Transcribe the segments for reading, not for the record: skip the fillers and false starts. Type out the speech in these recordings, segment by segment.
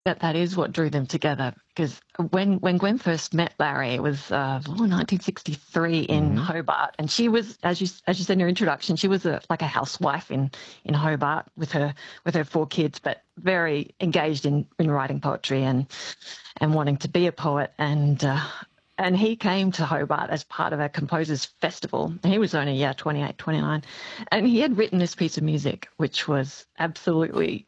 that is what drew them together. Because when Gwen first met Larry, it was 1963 in Hmm. Hobart, and she was, as you said in your introduction, she was like a housewife in Hobart with her four kids, but very engaged in writing poetry and wanting to be a poet. And he came to Hobart as part of a composers festival. He was only, 28, 29. And he had written this piece of music, which was absolutely,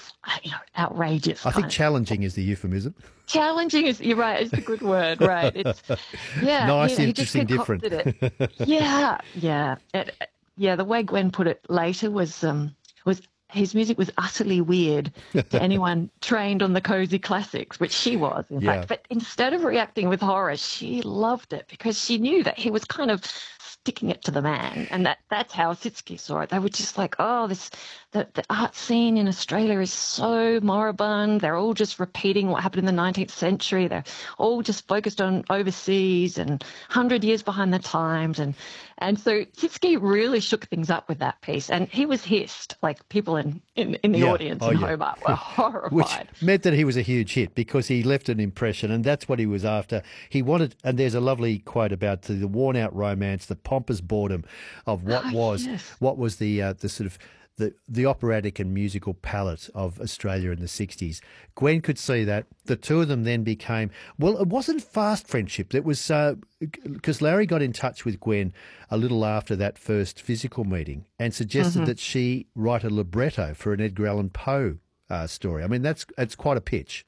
outrageous I think kind of challenging is the euphemism. challenging. Is You're right. It's a good word, right? Yeah, Nice, he just interesting, different. concocted it. Yeah, yeah. Yeah, the way Gwen put it later was his music was utterly weird to anyone trained on the cozy classics, which she was, in Yeah. fact. But instead of reacting with horror, she loved it because she knew that he was kind of sticking it to the man, and that's how Sitski saw it. They were just like, oh, the art scene in Australia is so moribund. They're all just repeating what happened in the 19th century. They're all just focused on overseas and 100 years behind the times, and so Sitski really shook things up with that piece, and he was hissed. Like people in the Yeah. audience Oh, in yeah. Hobart were Which horrified. meant that he was a huge hit because he left an impression, and that's what he was after. He wanted, and there's a lovely quote about the worn-out romance, the pompous boredom of Oh, yes. what was the sort of the operatic and musical palette of Australia in the 60s. Gwen could see that. The two of them then became, well, it wasn't fast friendship. It was because Larry got in touch with Gwen a little after that first physical meeting and suggested Hmm. that she write a libretto for an Edgar Allan Poe story. I mean, that's quite a pitch.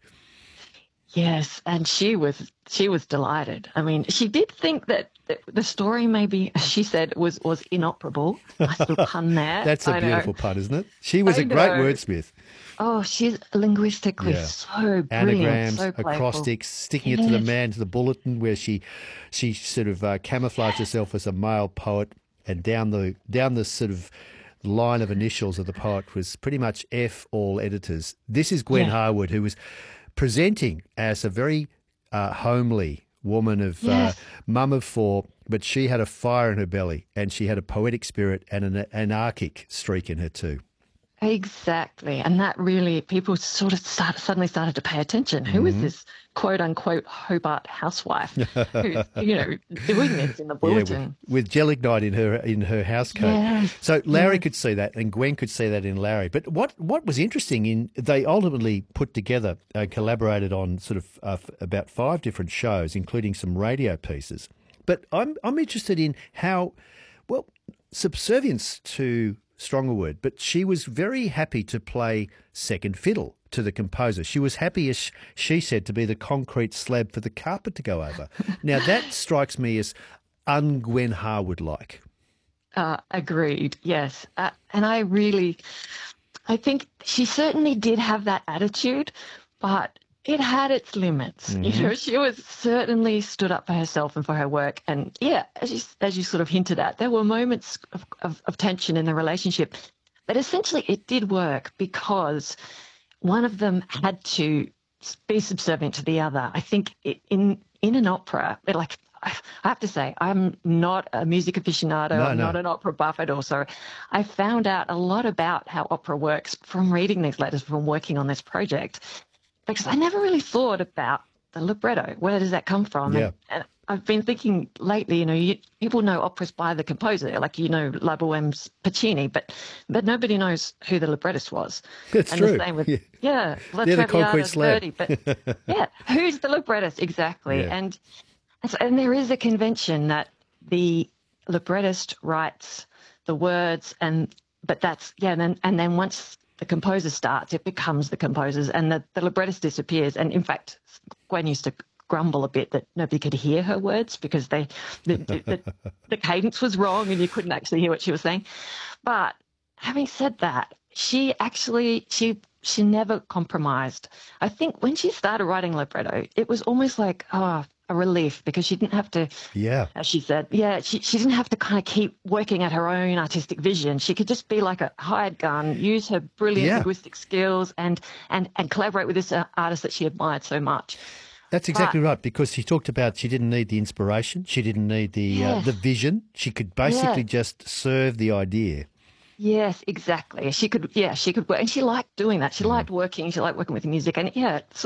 Yes, and she was delighted. I mean, she did think that the story maybe, as she said, was inoperable. Nice little pun there. That's a I know. beautiful part, isn't it? She was I a great know. wordsmith. Oh, she's linguistically Yeah. so brilliant, Anagrams, so playful. acrostics, sticking it to the Yes. man, to the bulletin, where she sort of camouflaged herself as a male poet, and down the sort of line of initials of the poet was pretty much F all editors. This is Gwen Yeah. Harwood, who was presenting as a very homely woman of Yes. mum of four, but she had a fire in her belly, and she had a poetic spirit and an anarchic streak in her too. Exactly. And that really, people sort of suddenly started to pay attention. Who is Hmm. this quote unquote Hobart housewife who's, doing this in the Yeah, bulletin? with gelignite in her house coat. Yes. So Larry Yes. could see that, and Gwen could see that in Larry. But what was interesting in they ultimately put together, collaborated on sort of about five different shows, including some radio pieces. But I'm interested in how well subservience to stronger word, but she was very happy to play second fiddle to the composer. She was happy, as she said, to be the concrete slab for the carpet to go over. Now that strikes me as un-Gwen Harwood like. Agreed. Yes. And I think she certainly did have that attitude, but it had its limits. Hmm. She was certainly stood up for herself and for her work. And yeah, as you sort of hinted at, there were moments of tension in the relationship, but essentially it did work because one of them had to be subservient to the other. I think in an opera, like I have to say, I'm not a music aficionado. No, I'm not no. an opera buff at all. So I found out a lot about how opera works from reading these letters, from working on this project, because I never really thought about the libretto. Where does that come from? Yeah, And I've been thinking lately, people know operas by the composer, like La Boheme's Puccini, but nobody knows who the librettist was. that's And the true. same with, Yeah. yeah, La They're the concrete Traviata's slab. Verdi. But yeah, who's the librettist exactly? Yeah. And there is a convention that the librettist writes the words, but that's yeah, and then once the composer starts, it becomes the composer's, and the librettist disappears. And in fact, Gwen used to grumble a bit that nobody could hear her words because the cadence was wrong and you couldn't actually hear what she was saying. But having said that, she never compromised. I think when she started writing libretto, it was almost like a relief because she didn't have to, Yeah. as she said, yeah, she didn't have to kind of keep working at her own artistic vision. She could just be like a hired gun, use her brilliant Yeah. linguistic skills, and collaborate with this artist that she admired so much. That's But exactly right, because she talked about she didn't need the inspiration, she didn't need the yes, vision. She could yeah, basically just serve the idea. Yes, exactly. She could, yeah, she could work, and she liked doing that. She liked working. She liked working with music, and yeah,